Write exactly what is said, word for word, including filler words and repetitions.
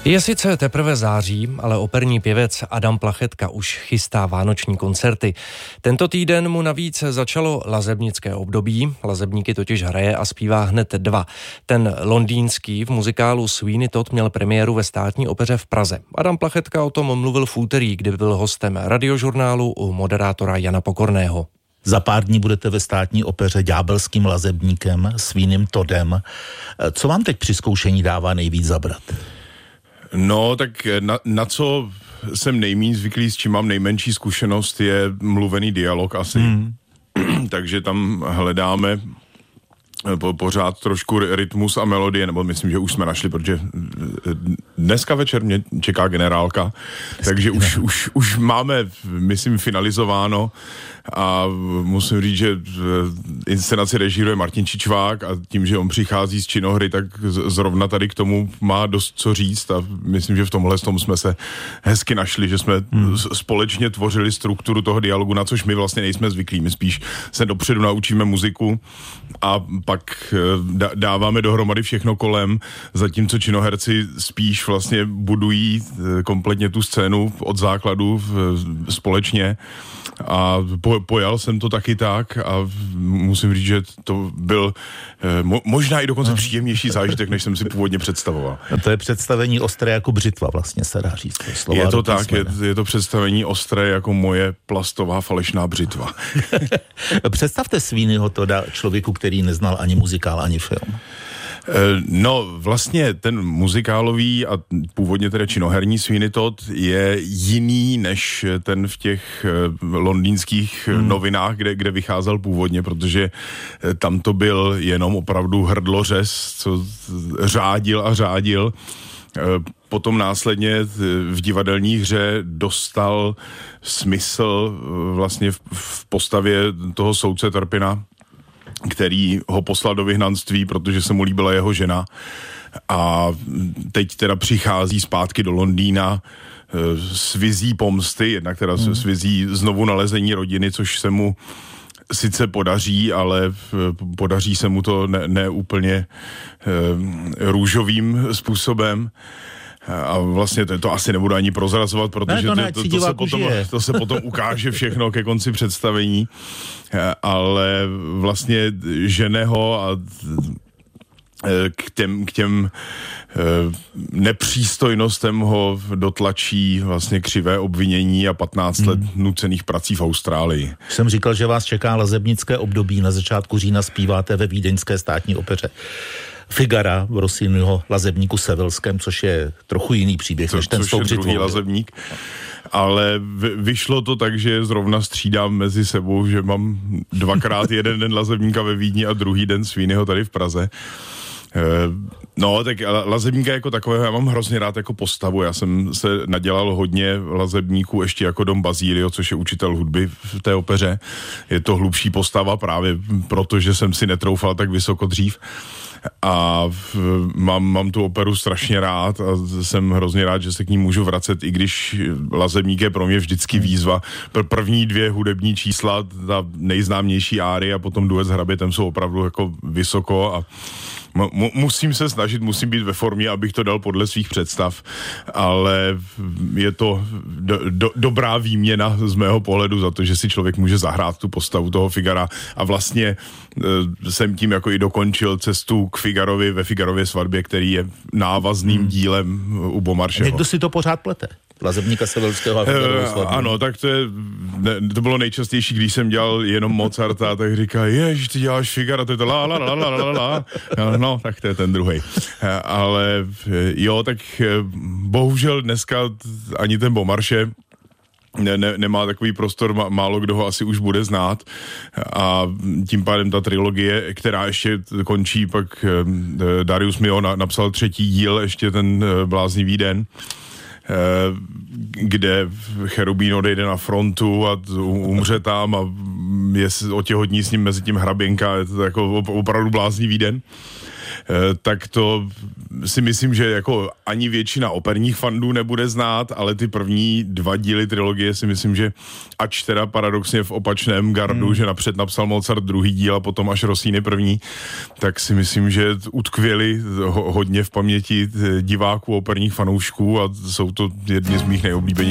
Je sice teprve září, ale operní pěvec Adam Plachetka už chystá vánoční koncerty. Tento týden mu navíc začalo lazebnické období, lazebníky totiž hraje a zpívá hned dva. Ten londýnský v muzikálu Sweeney Todd měl premiéru ve Státní opeře v Praze. Adam Plachetka o tom mluvil v úterý, kdy byl hostem Radiožurnálu u moderátora Jana Pokorného. Za pár dní budete ve Státní opeře ďábelským lazebníkem Sweeneym Toddem. Co vám teď při zkoušení dává nejvíc zabrat? No, tak na, na co jsem nejméně zvyklý, s čím mám nejmenší zkušenost, je mluvený dialog asi. Hmm. Takže tam hledáme po, pořád trošku rytmus a melodie, nebo myslím, že už jsme našli, protože dneska večer mě čeká generálka, dneska takže už, už, už máme, myslím, finalizováno a musím říct, že inscenaci režíruje Martin Čičvák a tím, že on přichází z činohry, tak zrovna tady k tomu má dost co říct a myslím, že v tomhle tom jsme se hezky našli, že jsme hmm. společně tvořili strukturu toho dialogu, na což my vlastně nejsme zvyklí, my spíš se dopředu naučíme muziku a pak dáváme dohromady všechno kolem, zatímco činoherci spíš vlastně budují kompletně tu scénu od základu společně a po, pojal jsem to taky tak a musím říct, že to byl mo, možná i dokonce příjemnější zážitek, než jsem si původně představoval. A to je představení ostré jako břitva vlastně, se dá říct. To je to tak, je, je to představení ostré jako moje plastová falešná břitva. Představte Sweeneyho Todda člověku, který neznal ani muzikál, ani film. No, vlastně ten muzikálový a původně teda činoherní Sweeney Todd je jiný než ten v těch londýnských hmm. novinách, kde, kde vycházel původně, protože tam to byl jenom opravdu hrdlořez, co řádil a řádil. Potom následně v divadelní hře dostal smysl vlastně v postavě toho soudce Turpina, který ho poslal do vyhnanství, protože se mu líbila jeho žena a teď teda přichází zpátky do Londýna s vizí pomsty, jednak teda hmm. s vizí znovu nalezení rodiny, což se mu sice podaří, ale podaří se mu to ne, ne úplně růžovým způsobem. A vlastně to, to asi nebudu ani prozrazovat, protože ne, to, to, to, to, se potom, to se potom ukáže všechno ke konci představení, ale vlastně žene ho a k těm, k těm nepřístojnostem ho dotlačí vlastně křivé obvinění a patnáct hmm. let nucených prací v Austrálii. Jsem říkal, že vás čeká lazebnické období, na začátku října zpíváte ve Vídeňské státní opeře Figara v Rossiniho lazebníku Sevelském, což je trochu jiný příběh, Co, než ten s tou břitvou. Druhý lazebník. Ale vyšlo to tak, že zrovna střídám mezi sebou, že mám dvakrát jeden den lazebníka ve Vídni a druhý den Sweeneyho tady v Praze. No, tak lazebníka jako takového já mám hrozně rád jako postavu. Já jsem se nadělal hodně lazebníků ještě jako Dom Basílio, což je učitel hudby v té opeře. Je to hlubší postava právě proto, že jsem si netroufal tak vysoko dřív. A mám, mám tu operu strašně rád a jsem hrozně rád, že se k ní můžu vracet, i když lazebník je pro mě vždycky výzva. První dvě hudební čísla, ta nejznámější áry a potom duet s hrabětem jsou opravdu jako vysoko a M- musím se snažit, musím být ve formě, abych to dal podle svých představ, ale je to do, do, dobrá výměna z mého pohledu za to, že si člověk může zahrát tu postavu toho Figara a vlastně e, jsem tím jako i dokončil cestu k Figarovi ve Figarově svatbě, který je návazným hmm. dílem u Beaumarchaiseho. Někdo si to pořád plete? Lazebníka Sevelského a Figarovou svatbu. Ano, tak to, je, ne, to bylo nejčastější, když jsem dělal jenom Mozarta, tak říká, ježiš, ty děláš Figara, to je to la la la la la la. No, tak to je ten druhej. Ale jo, tak bohužel dneska ani ten Beaumarchais Ne, ne, nemá takový prostor, má, málo kdo ho asi už bude znát a tím pádem ta trilogie, která ještě končí, pak eh, Darius Milhaud na, napsal třetí díl, ještě ten eh, bláznivý den, eh, kde Cherubín odejde na frontu a umře tam a je otěhodní s ním mezi tím hraběnka, je to jako opravdu bláznivý den. tak to si myslím, že jako ani většina operních fandů nebude znát, ale ty první dva díly trilogie si myslím, že ač teda paradoxně v opačném gardu, hmm. že napřed napsal Mozart druhý díl a potom až Rossini první, tak si myslím, že utkvěli ho, hodně v paměti diváků, operních fanoušků a jsou to jedni z mých nejoblíbenějších